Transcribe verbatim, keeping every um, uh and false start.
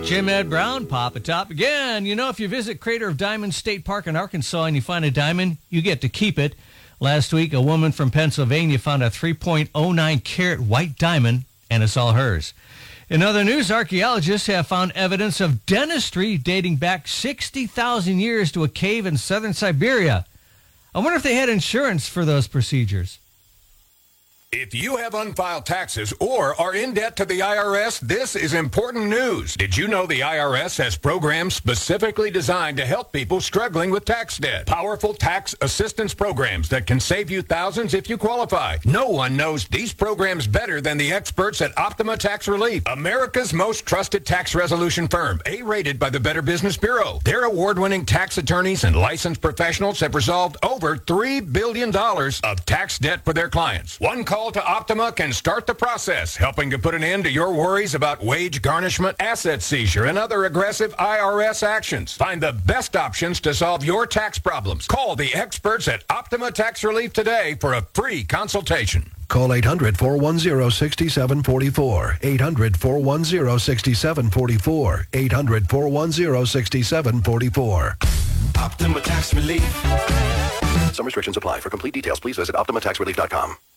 Jim Ed Brown, Papa Top again. You know, if you visit Crater of Diamonds State Park in Arkansas and you find a diamond, you get to keep it. Last week, a woman from Pennsylvania found a three point oh nine carat white diamond, and it's all hers. In other news, archaeologists have found evidence of dentistry dating back sixty thousand years to a cave in southern Siberia. I wonder if they had insurance for those procedures. If you have unfiled taxes or are in debt to the I R S, this is important news. Did you know the I R S has programs specifically designed to help people struggling with tax debt? Powerful tax assistance programs that can save you thousands if you qualify. No one knows these programs better than the experts at Optima Tax Relief, America's most trusted tax resolution firm, A-rated by the Better Business Bureau. Their award-winning tax attorneys and licensed professionals have resolved over three billion dollars of tax debt for their clients. One call to Optima can start the process, helping to put an end to your worries about wage garnishment, asset seizure, and other aggressive I R S actions. Find the best options to solve your tax problems. Call the experts at Optima Tax Relief today for a free consultation. Call eight hundred, four one zero, six seven four four. eight hundred, four one zero, six seven four four. eight hundred, four one zero, six seven four four. Optima Tax Relief. Some restrictions apply. For complete details, please visit optima tax relief dot com.